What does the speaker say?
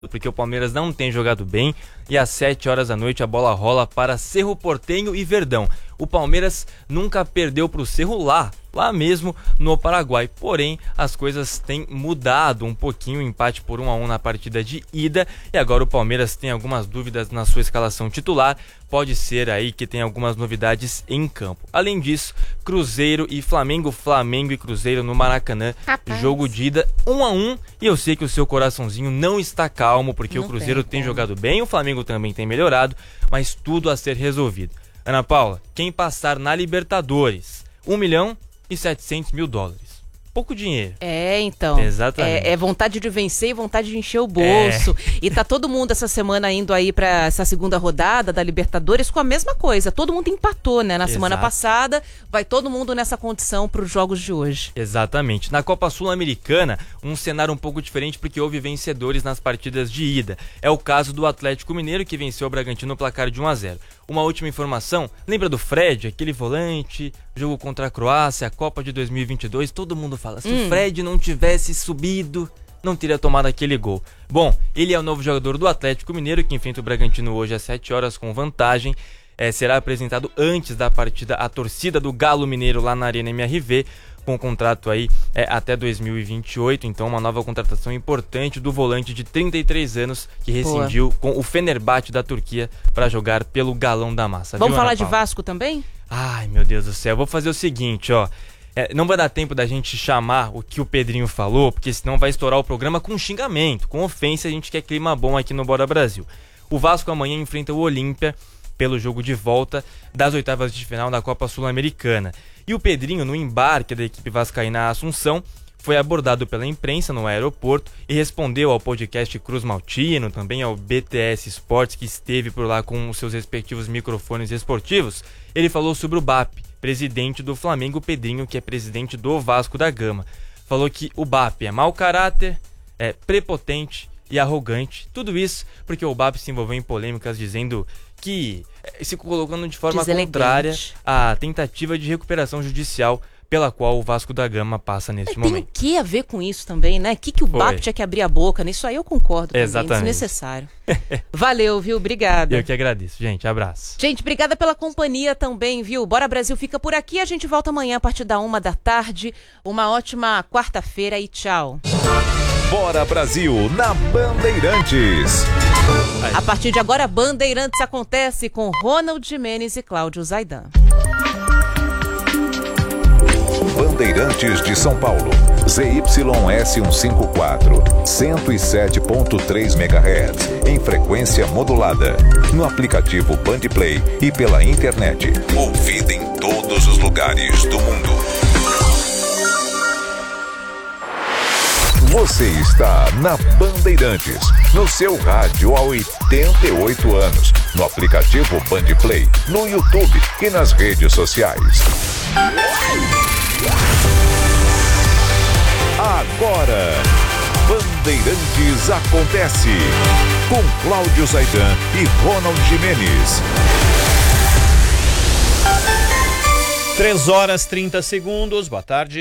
porque o Palmeiras não tem jogado bem, e às 7 horas da noite a bola rola para Cerro Porteño e Verdão. O Palmeiras nunca perdeu para o Cerro lá mesmo no Paraguai, porém as coisas têm mudado um pouquinho, o empate por 1-1 na partida de ida, e agora o Palmeiras tem algumas dúvidas na sua escalação titular, pode ser aí que tem algumas novidades em campo. Além disso, Cruzeiro e Flamengo e Cruzeiro no Maracanã, jogo de ida 1-1, e eu sei que o seu coraçãozinho não está calmo, porque o Cruzeiro tem jogado bem, o Flamengo também tem melhorado, mas tudo a ser resolvido. Ana Paula, quem passar na Libertadores, $1.700.000. Pouco dinheiro. Então. Exatamente. É vontade de vencer e vontade de encher o bolso. E tá todo mundo essa semana indo aí pra essa segunda rodada da Libertadores com a mesma coisa. Todo mundo empatou, né? Na semana passada, vai todo mundo nessa condição pros jogos de hoje. Exatamente. Na Copa Sul-Americana, um cenário um pouco diferente porque houve vencedores nas partidas de ida. É o caso do Atlético Mineiro, que venceu o Bragantino no placar de 1-0. Uma última informação, lembra do Fred, aquele volante, jogo contra a Croácia, a Copa de 2022, todo mundo fala, se o Fred não tivesse subido, não teria tomado aquele gol. Bom, ele é o novo jogador do Atlético Mineiro, que enfrenta o Bragantino hoje às 7 horas com vantagem. Será apresentado antes da partida a torcida do Galo Mineiro lá na Arena MRV, com contrato aí até 2028, então uma nova contratação importante do volante de 33 anos que rescindiu com o Fenerbahçe da Turquia para jogar pelo Galão da Massa. Vamos falar de Vasco também? Ai, meu Deus do céu, vou fazer o seguinte, ó. Não vai dar tempo da gente chamar o que o Pedrinho falou, porque senão vai estourar o programa com xingamento, com ofensa, a gente quer clima bom aqui no Bora Brasil. O Vasco amanhã enfrenta o Olímpia pelo jogo de volta das oitavas de final da Copa Sul-Americana. E o Pedrinho, no embarque da equipe vascaína à Assunção, foi abordado pela imprensa no aeroporto e respondeu ao podcast Cruz Maltino, também ao BTS Esportes, que esteve por lá com os seus respectivos microfones esportivos. Ele falou sobre o BAP, presidente do Flamengo, Pedrinho, que é presidente do Vasco da Gama. Falou que o BAP é mau caráter, é prepotente e arrogante. Tudo isso porque o BAP se envolveu em polêmicas dizendo que se colocando de forma contrária à tentativa de recuperação judicial pela qual o Vasco da Gama passa neste momento. Tem o que a ver com isso também, né? Que o BAP tinha que abrir a boca nisso aí, eu concordo também, desnecessário. Valeu, viu? Obrigada. Eu que agradeço, gente. Abraço. Gente, obrigada pela companhia também, viu? Bora Brasil fica por aqui, a gente volta amanhã a partir da 1h. Uma ótima quarta-feira e tchau. Bora Brasil na Bandeirantes. A partir de agora, Bandeirantes acontece com Ronald Gimenez e Cláudio Zaidan. Bandeirantes de São Paulo, ZYS 154, 107.3 MHz, em frequência modulada, no aplicativo Bandplay e pela internet. Ouvida em todos os lugares do mundo. Você está na Bandeirantes, no seu rádio há 88 anos, no aplicativo Bandplay, no YouTube e nas redes sociais. Agora, Bandeirantes acontece, com Cláudio Zaidan e Ronald Gimenez. 3h30, boa tarde.